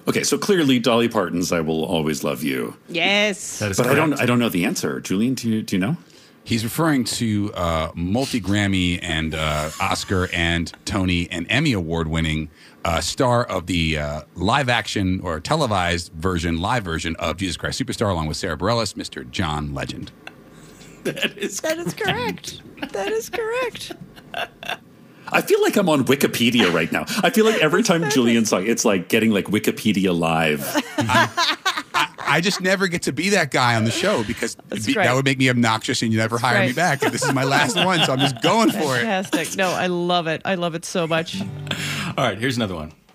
Okay, so clearly Dolly Parton's "I Will Always Love You." Yes. That is But correct. I don't know the answer. Julian, do you know? He's referring to multi-Grammy and Oscar and Tony and Emmy award-winning star of the live-action or televised live version of Jesus Christ Superstar, along with Sarah Bareilles, Mr. John Legend. That is correct. That is correct. I feel like I'm on Wikipedia right now. I feel like every time Julian's song, it's like getting like Wikipedia live. I just never get to be that guy on the show because that would make me obnoxious and you never hire me back. And this is my last one, so I'm just going for it. Fantastic. No, I love it. I love it so much. All right, here's another one.